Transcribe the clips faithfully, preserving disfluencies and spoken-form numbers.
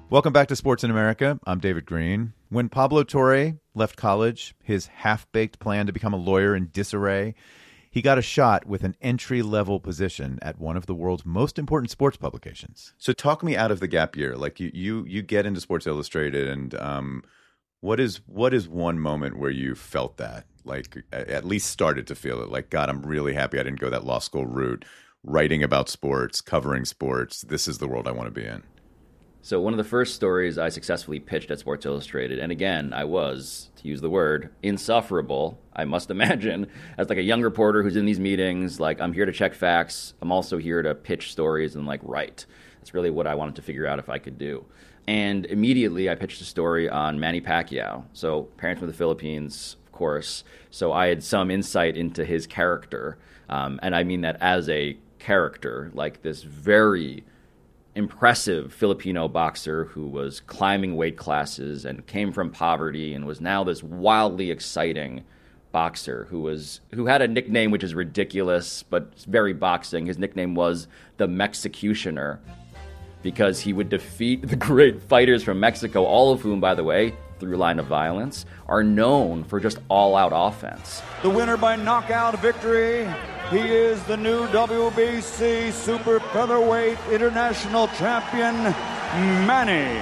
Welcome back to Sports in America. I'm David Green. When Pablo Torre left college, his half-baked plan to become a lawyer in disarray, he got a shot with an entry-level position at one of the world's most important sports publications. So talk me out of the gap year. Like you you, you get into Sports Illustrated, and um, what is what is one moment where you felt that? Like at least started to feel it? Like, God, I'm really happy I didn't go that law school route, writing about sports, covering sports. This is the world I want to be in. So one of the first stories I successfully pitched at Sports Illustrated, and again, I was, to use the word, insufferable, I must imagine, as like a young reporter who's in these meetings, like I'm here to check facts, I'm also here to pitch stories and like write. That's really what I wanted to figure out if I could do. And immediately I pitched a story on Manny Pacquiao. So parents from the Philippines, of course, so I had some insight into his character, um, and I mean that as a character, like this very impressive Filipino boxer who was climbing weight classes and came from poverty and was now this wildly exciting boxer who was who had a nickname which is ridiculous but very boxing. His nickname was the Mexicutioner because he would defeat the great fighters from Mexico, all of whom, by the way, through line of violence, are known for just all-out offense. The winner by knockout victory, he is the new W B C Super Featherweight International Champion, Manny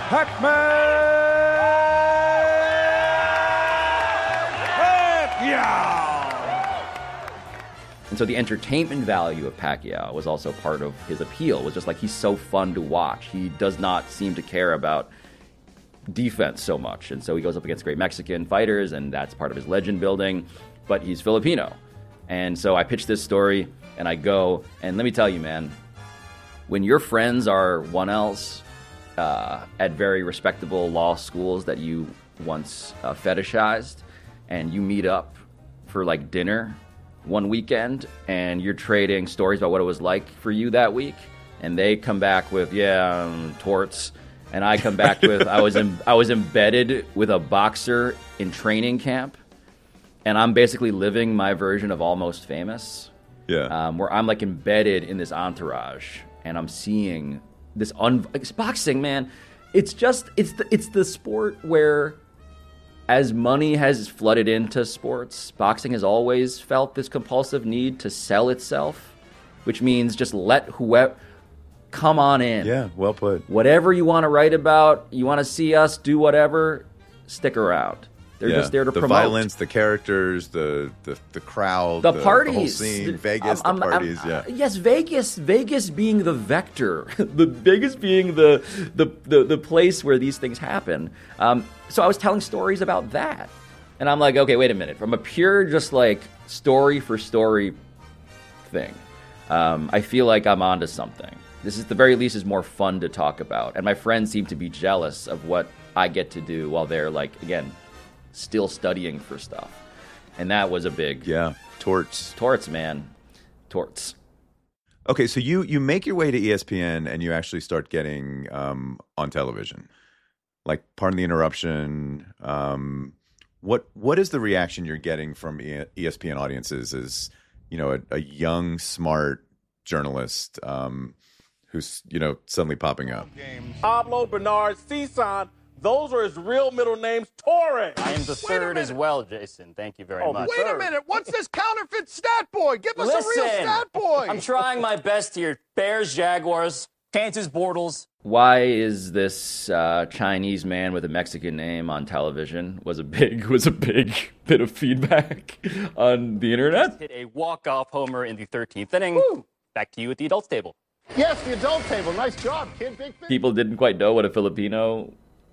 Pacquiao. And so the entertainment value of Pacquiao was also part of his appeal. It was just like he's so fun to watch. He does not seem to care about defense so much. And so he goes up against great Mexican fighters, and that's part of his legend building. But he's Filipino. And so I pitch this story, and I go, and let me tell you, man, when your friends are one else uh, at very respectable law schools that you once uh, fetishized, and you meet up for like dinner one weekend, and you're trading stories about what it was like for you that week, and they come back with, yeah, um, torts, and I come back with, I was in, I was embedded with a boxer in training camp, and I'm basically living my version of Almost Famous. Yeah. Um, where I'm like embedded in this entourage, and I'm seeing this un- it's boxing, man. It's just it's the it's the sport where, as money has flooded into sports, boxing has always felt this compulsive need to sell itself, which means just let whoever come on in. Yeah, well put. Whatever you want to write about, you want to see us do whatever, stick around. They're yeah. just there to the promote. The violence, the characters, the the, the crowd, the, the parties, the whole scene, Vegas, I'm, the I'm, parties, I'm, yeah. Yes, Vegas, Vegas being the vector, the Vegas being the, the the the place where these things happen. Um, so I was telling stories about that, and I'm like, okay, wait a minute. From a pure, just like story for story thing, um, I feel like I'm onto something. This is, at the very least, is more fun to talk about, and my friends seem to be jealous of what I get to do while they're like, again, still studying for stuff. And that was a big... Yeah, torts. Torts, man. Torts. Okay, so you, you make your way to E S P N and you actually start getting um, on television. Like, pardon the interruption, um, what what is the reaction you're getting from E S P N audiences as, you know, a, a young, smart journalist um, who's, you know, suddenly popping up? Pablo Bernard Cison. Those are his real middle names, Torres. I am the third as well, Jason. Thank you very oh, much. Wait a minute. What's this counterfeit stat boy? Give us Listen, a real stat boy. I'm trying my best here. Bears, Jaguars, Kansas, Bortles. Why is this uh, Chinese man with a Mexican name on television was a big was a big bit of feedback on the internet. Hit a walk-off homer in the thirteenth inning. Woo. Back to you at the adults table. Yes, the adult table. Nice job, kid. Big thing. People didn't quite know what a Filipino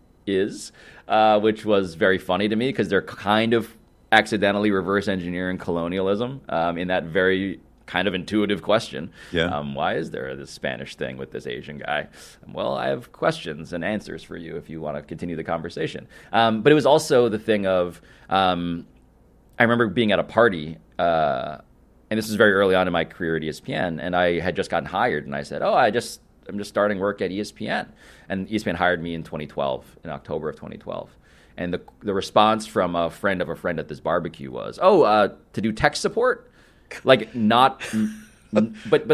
is, uh, which was very funny to me because they're kind of accidentally reverse engineering colonialism um, in that very kind of intuitive question. Yeah. Um, why is there this Spanish thing with this Asian guy? Well, I have questions and answers for you if you want to continue the conversation. Um, but it was also the thing of, um, I remember being at a party, uh, and this was very early on in my career at E S P N, and I had just gotten hired, and I said, oh, I just... I'm just starting work at E S P N. And E S P N hired me in twenty twelve, in October of twenty twelve. And the the response from a friend of a friend at this barbecue was, oh, uh, to do tech support? Like not, but but like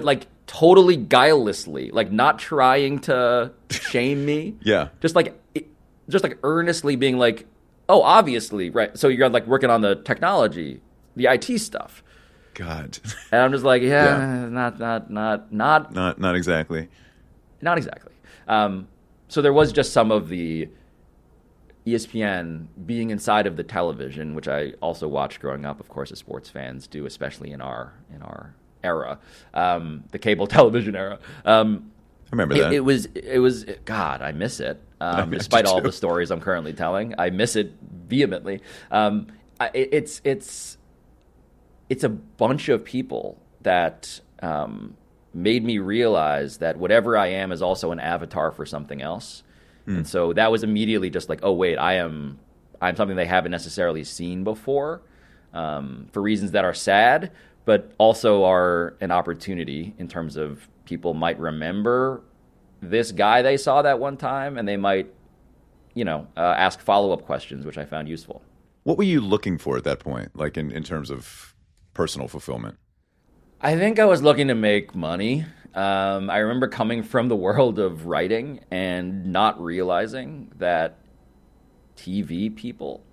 totally guilelessly, like not trying to shame me. Yeah. Just like, just like earnestly being like, oh, obviously, right. So you're like working on the technology, the I T stuff. God. And I'm just like, yeah, Yeah. not, not, not, not, Not not exactly. not exactly. Um, so there was just some of the E S P N being inside of the television, which I also watched growing up, of course, as sports fans do, especially in our in our era, um, the cable television era. Um, I remember it, that. it was it was God, I miss it. Um, I despite do all too. the stories I'm currently telling, I miss it vehemently. Um, I, it, it's it's it's a bunch of people that um, made me realize that whatever I am is also an avatar for something else. Mm. And so that was immediately just like, oh, wait, I am I'm something they haven't necessarily seen before, um, for reasons that are sad, but also are an opportunity in terms of people might remember this guy they saw that one time, and they might, you know, uh, ask follow-up questions, which I found useful. What were you looking for at that point, like in, in terms of personal fulfillment? I think I was looking to make money. Um, I remember coming from the world of writing and not realizing that T V people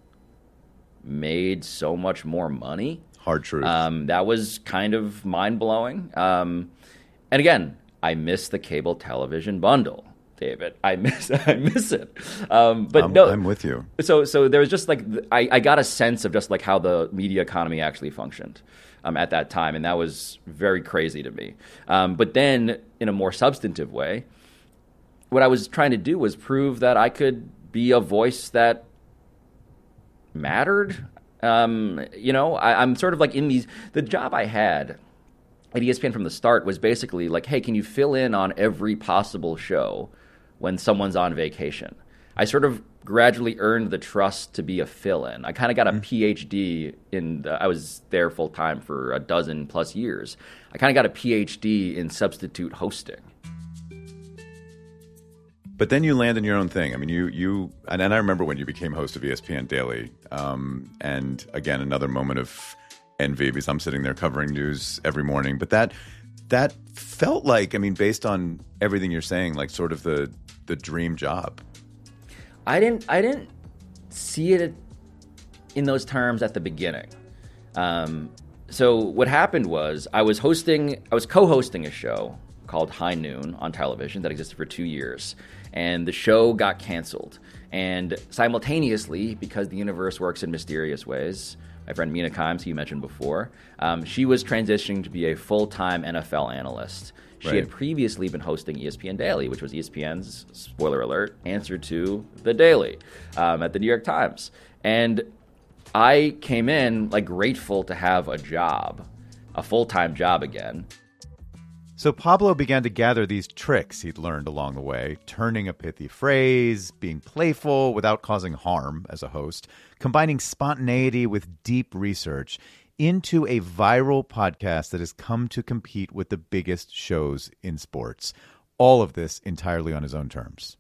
made so much more money. Hard truth. Um, that was kind of mind-blowing. Um, and again, I miss the cable television bundle, David. I miss I miss it. Um, but I'm, no, I'm with you. So so there was just like I, I got a sense of just like how the media economy actually functioned um, at that time, and that was very crazy to me. Um, but then, in a more substantive way, what I was trying to do was prove that I could be a voice that mattered. Um, you know, I, I'm sort of like in these. The job I had at E S P N from the start was basically like, hey, can you fill in on every possible show when someone's on vacation? I sort of gradually earned the trust to be a fill-in. I kind of got a mm-hmm. P H D in the, I was there full-time for a dozen plus years. I kind of got a P H D in substitute hosting. But then you land in your own thing. I mean, you, you and, and I remember when you became host of E S P N Daily, um, and again, another moment of envy because I'm sitting there covering news every morning. But that that felt like, I mean, based on everything you're saying, like sort of the the dream job. I didn't I didn't see it in those terms at the beginning. Um, so what happened was I was hosting I was co-hosting a show called High Noon on television that existed for two years, and the show got canceled. And simultaneously, because the universe works in mysterious ways, my friend Mina Kimes, who you mentioned before, um, she was transitioning to be a full-time N F L analyst. She right. had previously been hosting E S P N Daily, which was E S P N's, spoiler alert, answer to The Daily um, at the New York Times. And I came in like grateful to have a job, a full-time job again. So Pablo began to gather these tricks he'd learned along the way, turning a pithy phrase, being playful without causing harm as a host, combining spontaneity with deep research into a viral podcast that has come to compete with the biggest shows in sports. All of this entirely on his own terms.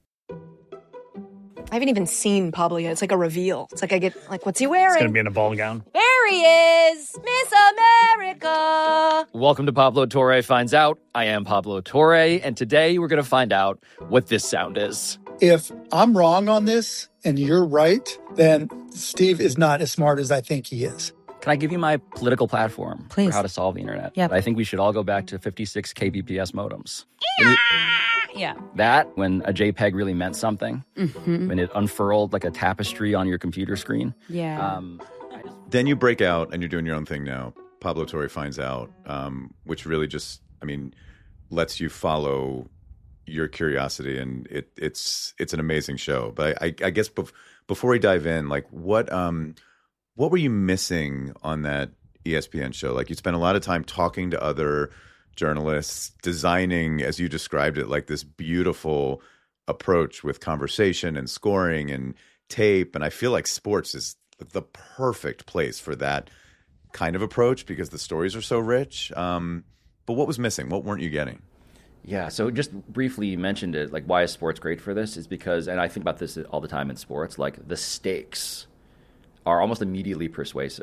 I haven't even seen Pablo yet. It's like a reveal. It's like I get, like, what's he wearing? He's going to be in a ball gown. There he is, Miss America. Welcome to Pablo Torre Finds Out. I am Pablo Torre, and today we're going to find out what this sound is. If I'm wrong on this and you're right, then Steve is not as smart as I think he is. Can I give you my political platform Please. for how to solve the internet? Yep. I think we should all go back to fifty-six K B P S modems. Yeah. Yeah. That, when a JPEG really meant something, Mm-hmm. when it unfurled like a tapestry on your computer screen. Yeah. Um, I just... Then you break out and you're doing your own thing now. Pablo Torre Finds Out, um, which really just, I mean, lets you follow your curiosity, and it, it's it's an amazing show. But I, I, I guess bef- before we dive in, like what um what were you missing on that E S P N show? Like you spent a lot of time talking to other journalists, designing, as you described it, like this beautiful approach with conversation and scoring and tape. And I feel like sports is the perfect place for that kind of approach because the stories are so rich. Um, but what was missing? What weren't you getting? Yeah, so just briefly you mentioned it, like why is sports great for this is because, and I think about this all the time in sports, like the stakes are almost immediately persuasive.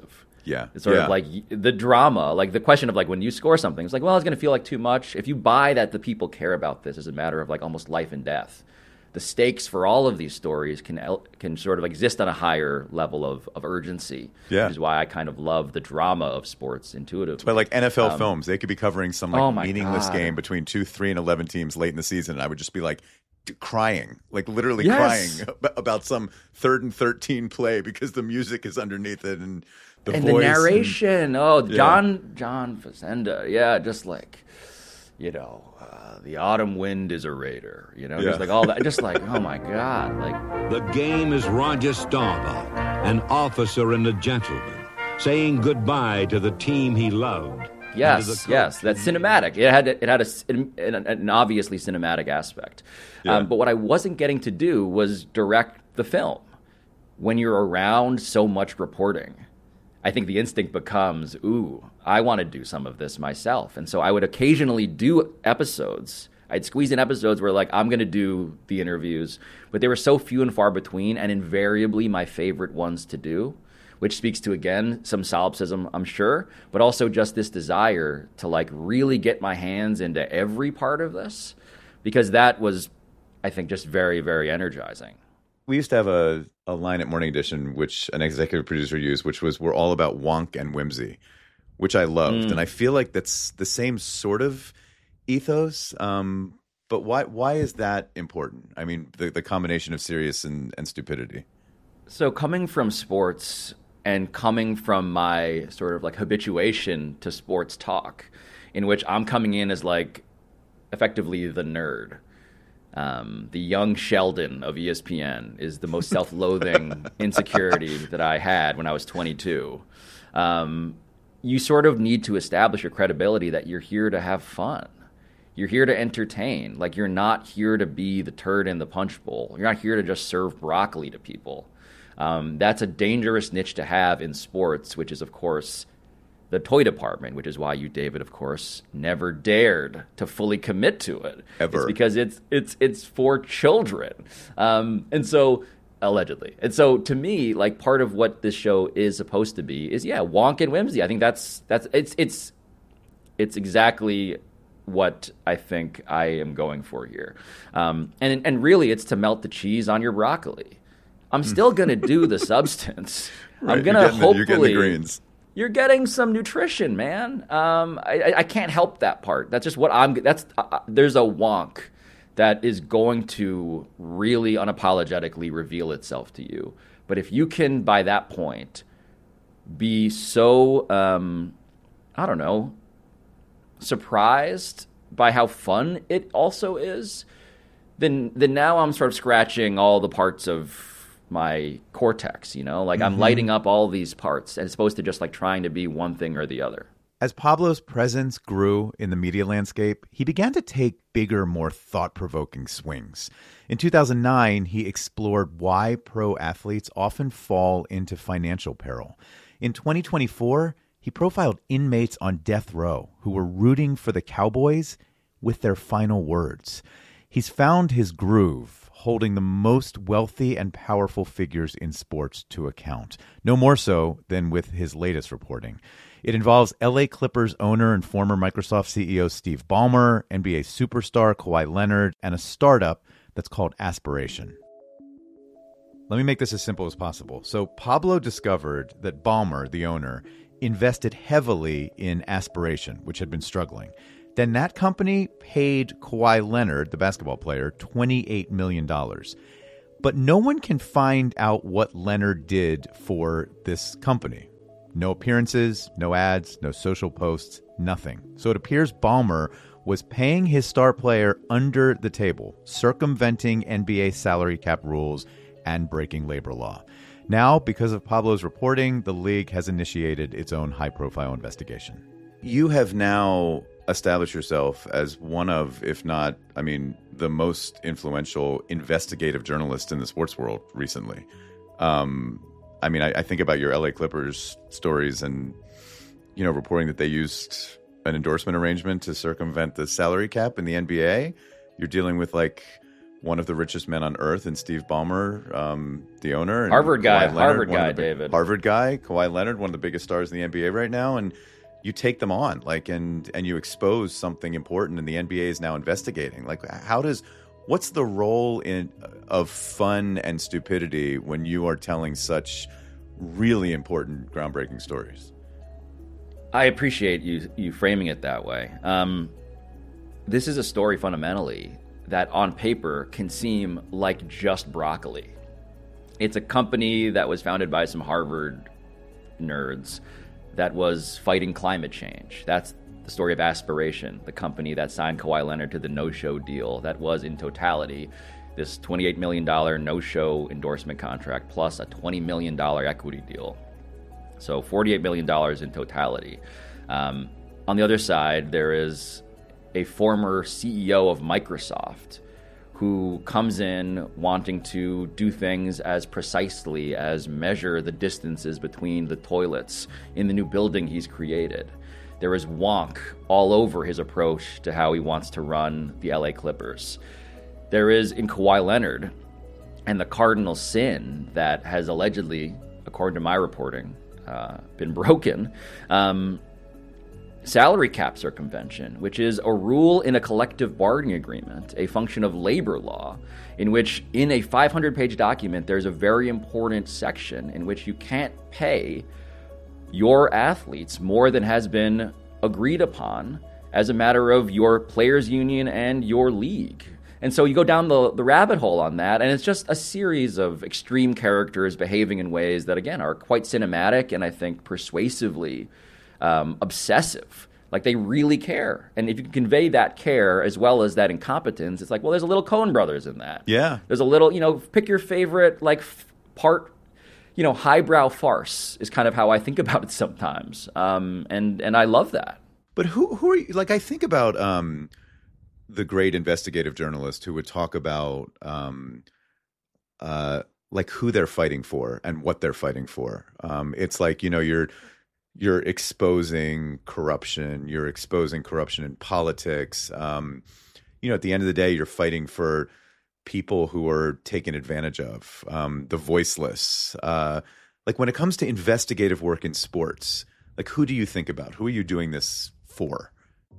Yeah. It's sort yeah. of like the drama, like the question of like when you score something, it's like, well, it's going to feel like too much. If you buy that the people care about this as a matter of like almost life and death, the stakes for all of these stories can can sort of exist on a higher level of, of urgency. Yeah. Which is why I kind of love the drama of sports intuitively. But like N F L Um, films, they could be covering some like oh my meaningless God. game between two, three, and eleven teams late in the season, and I would just be like d- crying, like literally Yes. crying ab- about some third and thirteen play because the music is underneath it and the and voice the narration. oh, Yeah. John John Facenda. Yeah, just like, you know, uh, the autumn wind is a raider. You know, Yeah. just like all that. Just like, oh my God, like. The game is Roger Staubach, an officer and a gentleman, saying goodbye to the team he loved. and to the Yes, coach yes, he that's cinematic. It had it had a, an, an obviously cinematic aspect. Yeah. Um, but what I wasn't getting to do was direct the film. When you're around so much reporting, I think the instinct becomes, ooh, I want to do some of this myself. And so I would occasionally do episodes. I'd squeeze in episodes where, like, I'm going to do the interviews, but they were so few and far between, and invariably my favorite ones to do, which speaks to, again, some solipsism, I'm sure, but also just this desire to, like, really get my hands into every part of this, because that was, I think, just very, very energizing. We used to have a, a line at Morning Edition, which an executive producer used, which was, we're all about wonk and whimsy, which I loved. Mm. And I feel like that's the same sort of ethos. Um, but why why is that important? I mean, the, the combination of serious and, and stupidity. So coming from sports and coming from my sort of like habituation to sports talk, in which I'm coming in as like effectively the nerd. Um, the young Sheldon of E S P N is the most self-loathing insecurity that I had when I was twenty-two. Um, you sort of need to establish your credibility that you're here to have fun. You're here to entertain. Like, you're not here to be the turd in the punch bowl. You're not here to just serve broccoli to people. Um, that's a dangerous niche to have in sports, which is, of course, the toy department, which is why you, David, of course, never dared to fully commit to it. Ever. It's because it's it's it's for children. Um, and so, allegedly. And so, to me, like, part of what this show is supposed to be is, yeah, wonk and whimsy. I think that's that's it's it's it's exactly what I think I am going for here. Um, and and really, it's to melt the cheese on your broccoli. I'm still going to do the substance. Right, I'm going you're to getting the- hopefully... you're getting the greens. You're getting some nutrition, man. Um, I, I- I can't help that part. That's just what I'm... That's uh, There's a wonk that is going to really unapologetically reveal itself to you. But if you can, by that point, be so, um, I don't know, surprised by how fun it also is, then then now I'm sort of scratching all the parts of my cortex, you know? Like, I'm Mm-hmm. lighting up all these parts as opposed to just, like, trying to be one thing or the other. As Pablo's presence grew in the media landscape, he began to take bigger, more thought-provoking swings. In two thousand nine, he explored why pro athletes often fall into financial peril. In twenty twenty-four, he profiled inmates on death row who were rooting for the Cowboys with their final words. He's found his groove, holding the most wealthy and powerful figures in sports to account, no more so than with his latest reporting. It involves L A Clippers owner and former Microsoft C E O Steve Ballmer, N B A superstar Kawhi Leonard, and a startup that's called Aspiration. Let me make this as simple as possible. So Pablo discovered that Ballmer, the owner, invested heavily in Aspiration, which had been struggling. Then that company paid Kawhi Leonard, the basketball player, twenty-eight million dollars. But no one can find out what Leonard did for this company. No appearances, no ads, no social posts, nothing. So it appears Ballmer was paying his star player under the table, circumventing N B A salary cap rules and breaking labor law. Now, because of Pablo's reporting, the league has initiated its own high-profile investigation. You have now established yourself as one of, if not, I mean, the most influential investigative journalist in the sports world recently. Um, I mean, I, I think about your L A Clippers stories and, you know, reporting that they used an endorsement arrangement to circumvent the salary cap in the N B A. You're dealing with, like, one of the richest men on earth, and Steve Ballmer, um, the owner. And Harvard guy, Kawhi Leonard, Harvard one of guy, the big- David. Harvard guy, Kawhi Leonard, one of the biggest stars in the N B A right now, and you take them on, like, and and you expose something important, and the N B A is now investigating. Like, how does, what's the role in of fun and stupidity when you are telling such really important, groundbreaking stories? I appreciate you you framing it that way. Um, this is a story fundamentally that on paper can seem like just broccoli. It's a company that was founded by some Harvard nerds that was fighting climate change. That's the story of Aspiration, the company that signed Kawhi Leonard to the no-show deal that was in totality this twenty-eight million dollars no-show endorsement contract plus a twenty million dollars equity deal. So forty-eight million dollars in totality. Um, on the other side, there is a former C E O of Microsoft who comes in wanting to do things as precisely as measure the distances between the toilets in the new building he's created. There is wonk all over his approach to how he wants to run the L A Clippers. There is, in Kawhi Leonard, and the cardinal sin that has allegedly, according to my reporting, uh, been broken, um, salary cap circumvention, which is a rule in a collective bargaining agreement, a function of labor law, in which in a five hundred page document, there's a very important section in which you can't pay your athletes more than has been agreed upon as a matter of your players' union and your league. And so you go down the, the rabbit hole on that, and it's just a series of extreme characters behaving in ways that, again, are quite cinematic and I think persuasively Um, obsessive. Like, they really care. And if you can convey that care as well as that incompetence, it's like, well, there's a little Coen Brothers in that. Yeah. There's a little, you know, pick your favorite, like, f- part, you know, highbrow farce is kind of how I think about it sometimes. Um, and, and I love that. But who who are you? Like, I think about um, the great investigative journalist who would talk about um, uh, like who they're fighting for and what they're fighting for. Um, it's like, you know, you're you're exposing corruption. You're exposing corruption in politics. Um, you know, at the end of the day, you're fighting for people who are taken advantage of, um, the voiceless. Uh, like, when it comes to investigative work in sports, like, who do you think about? Who are you doing this for?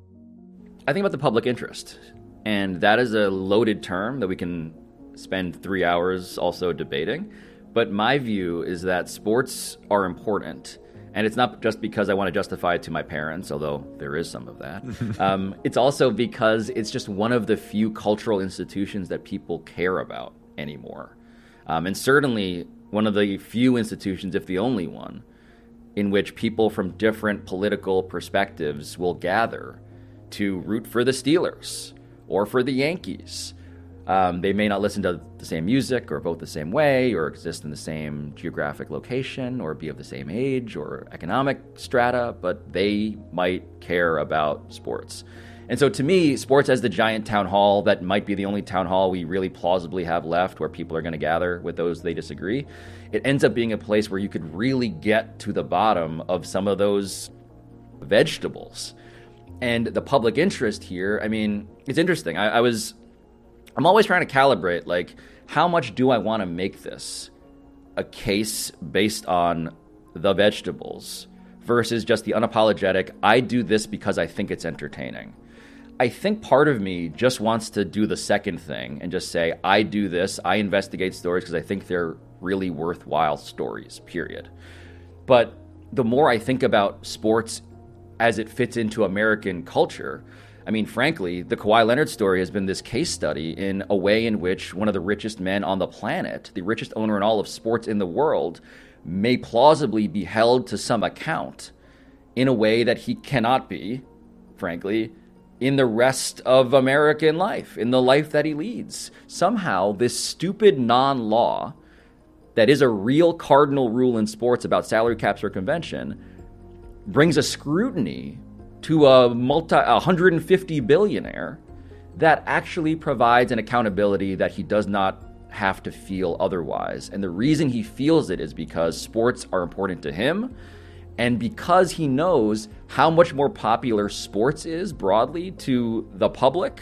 I think about the public interest. And that is a loaded term that we can spend three hours also debating. But my view is that sports are important. And it's not just because I want to justify it to my parents, although there is some of that. um, it's also because it's just one of the few cultural institutions that people care about anymore. Um, and certainly one of the few institutions, if the only one, in which people from different political perspectives will gather to root for the Steelers or for the Yankees. Um, they may not listen to the same music or vote the same way or exist in the same geographic location or be of the same age or economic strata, but they might care about sports. And so to me, sports as the giant town hall that might be the only town hall we really plausibly have left where people are going to gather with those they disagree, it ends up being a place where you could really get to the bottom of some of those vegetables. And the public interest here, I mean, it's interesting. I, I was... I'm always trying to calibrate, like, how much do I want to make this a case based on the vegetables versus just the unapologetic, I do this because I think it's entertaining. I think part of me just wants to do the second thing and just say, I do this, I investigate stories because I think they're really worthwhile stories, period. But the more I think about sports as it fits into American culture, I mean, frankly, the Kawhi Leonard story has been this case study in a way in which one of the richest men on the planet, the richest owner in all of sports in the world, may plausibly be held to some account in a way that he cannot be, frankly, in the rest of American life, in the life that he leads. Somehow, this stupid non-law that is a real cardinal rule in sports about salary cap circumvention brings a scrutiny to a multi one hundred fifty billionaire that actually provides an accountability that he does not have to feel otherwise. And the reason he feels it is because sports are important to him and because he knows how much more popular sports is broadly to the public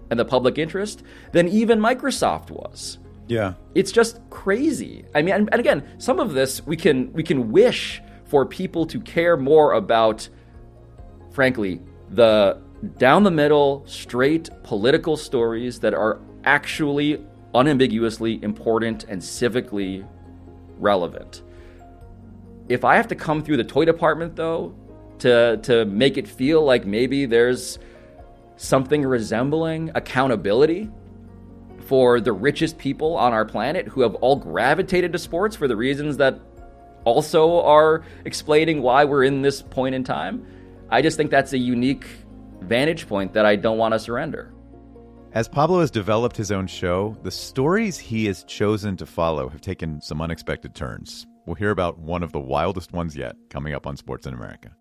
and the public interest than even Microsoft was. Yeah. It's just crazy. I mean, and, and again, some of this we can we can wish for people to care more about, frankly, the down the middle, straight political stories that are actually unambiguously important and civically relevant. If I have to come through the toy department, though, to to make it feel like maybe there's something resembling accountability for the richest people on our planet who have all gravitated to sports for the reasons that also are explaining why we're in this point in time, I just think that's a unique vantage point that I don't want to surrender. As Pablo has developed his own show, the stories he has chosen to follow have taken some unexpected turns. We'll hear about one of the wildest ones yet coming up on Sports in America.